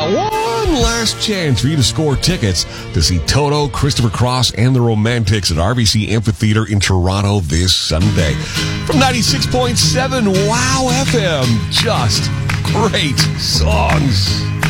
one last chance for you to score tickets to see Toto, Christopher Cross, and the Romantics at RBC Amphitheater in Toronto this Sunday. From 96.7 Wow FM, just great songs.